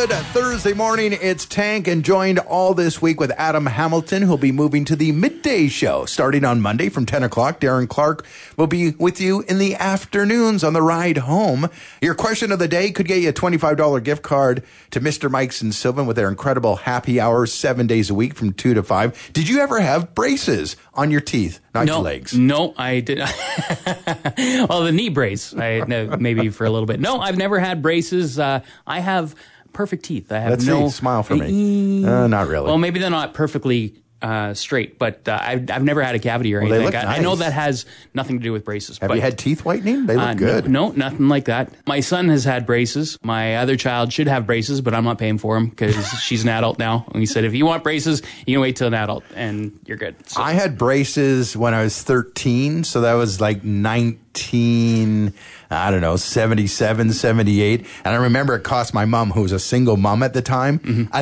Good Thursday morning. It's Tank and joined all this week with Adam Hamilton, who'll be moving to the midday show starting on Monday from 10 o'clock. Darren Clark will be with you in the afternoons on the ride home. Your question of the day could get you a $25 gift card to Mr. Mike's and Sylvan with their incredible happy hours 7 days a week from 2 to 5. Did you ever have braces on your teeth, not your legs? No, I did. Well, the knee brace, maybe for a little bit. No, I've never had braces. I have perfect teeth. I have Let's see, smile for me. Not really. Well, maybe they're not perfectly straight, but I've never had a cavity or anything. They look nice. I know that has nothing to do with braces. Have you had teeth whitening? They look good. No, nothing like that. My son has had braces. My other child should have braces, but I'm not paying for them because she's an adult now. And he said, if you want braces, you can wait till an adult and you're good. So. I had braces when I was 13, so that was like 77, 78. And I remember it cost my mom, who was a single mom at the time,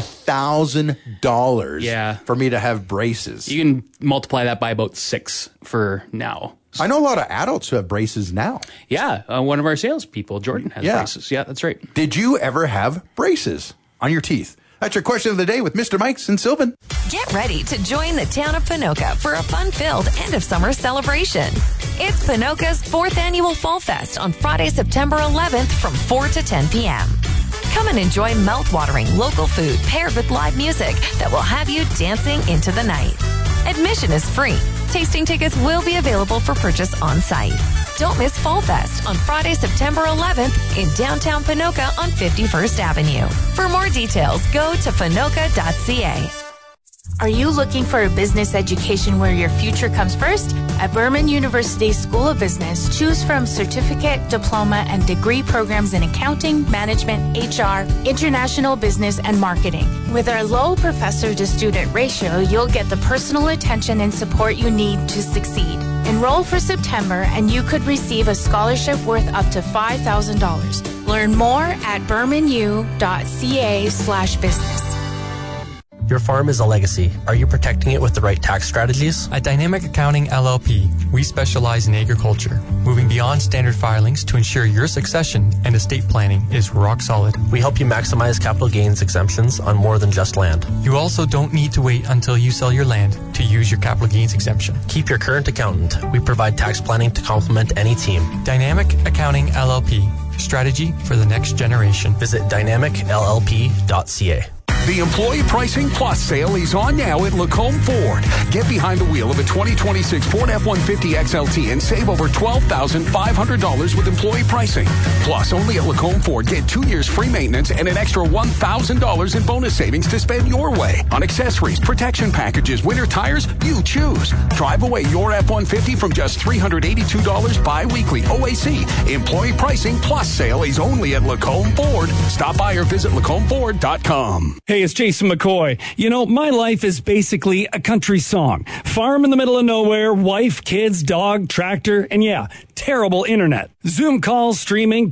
$1,000 for me to have braces. You can multiply that by about 6 for now. I know a lot of adults who have braces now. Yeah. One of our salespeople, Jordan, has braces. Yeah, that's right. Did you ever have braces on your teeth? That's your question of the day with Mr. Mike's and Sylvan. Get ready to join the town of Ponoka for a fun-filled end-of-summer celebration. It's Ponoka's 4th annual Fall Fest on Friday, September 11th from 4 to 10 p.m. Come and enjoy mouth-watering local food paired with live music that will have you dancing into the night. Admission is free. Tasting tickets will be available for purchase on site. Don't miss Fall Fest on Friday, September 11th in downtown Ponoka on 51st Avenue. For more details, go to ponoka.ca. Are you looking for a business education where your future comes first? At Berman University School of Business, choose from certificate, diploma, and degree programs in accounting, management, HR, international business, and marketing. With our low professor-to-student ratio, you'll get the personal attention and support you need to succeed. Enroll for September, and you could receive a scholarship worth up to $5,000. Learn more at bermanu.ca/business. Your farm is a legacy. Are you protecting it with the right tax strategies? At Dynamic Accounting LLP, we specialize in agriculture, moving beyond standard filings to ensure your succession and estate planning is rock solid. We help you maximize capital gains exemptions on more than just land. You also don't need to wait until you sell your land to use your capital gains exemption. Keep your current accountant. We provide tax planning to complement any team. Dynamic Accounting LLP, strategy for the next generation. Visit dynamicllp.ca. The Employee Pricing Plus sale is on now at Lacombe Ford. Get behind the wheel of a 2026 Ford F-150 XLT and save over $12,500 with employee pricing. Plus, only at Lacombe Ford, get 2 years free maintenance and an extra $1,000 in bonus savings to spend your way. On accessories, protection packages, winter tires, you choose. Drive away your F-150 from just $382 bi-weekly. OAC. Employee Pricing Plus sale is only at Lacombe Ford. Stop by or visit LacombFord.com. Hey, it's Jason McCoy. You know, my life is basically a country song. Farm in the middle of nowhere, wife, kids, dog, tractor, and yeah, terrible internet. Zoom calls, streaming,